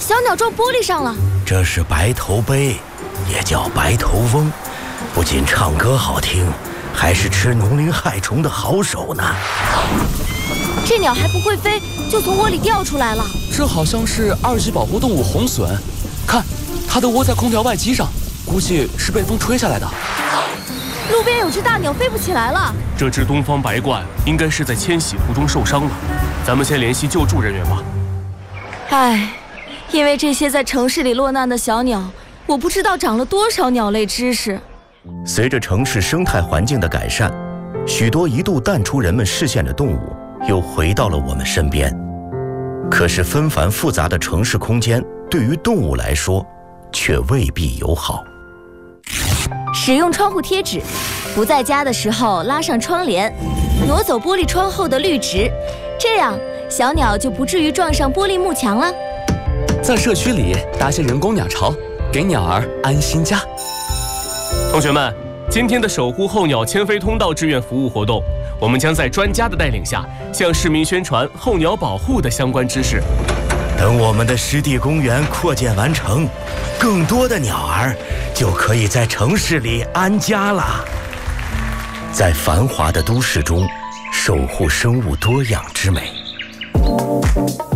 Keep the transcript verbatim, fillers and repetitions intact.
小鸟撞玻璃上了。 这是白头鹎，也叫白头翁，不仅唱歌好听，还是吃农林害虫的好手呢。 这鸟还不会飞，就从窝里掉出来了。 这好像是二级保护动物红隼，看，它的窝在空调外机上，估计是被风吹下来的。 路边有只大鸟飞不起来了。 这只东方白鹳应该是在迁徙途中受伤了，咱们先联系救助人员吧。 唉，因为这些在城市里落难的小鸟，我不知道长了多少鸟类知识。 随着城市生态环境的改善，许多一度淡出人们视线的动物又回到了我们身边。可是纷繁复杂的城市空间对于动物来说却未必友好。 使用窗户贴纸，不在家的时候拉上窗帘，挪走玻璃窗后的绿植，这样小鸟就不至于撞上玻璃幕墙了。 在社区里搭些人工鸟巢，给鸟儿安心家。 同学们，今天的守护候鸟迁飞通道志愿服务活动，我们将在专家的带领下，向市民宣传候鸟保护的相关知识。 等我们的湿地公园扩建完成，更多的鸟儿就可以在城市里安家了。在繁华的都市中，守护生物多样之美。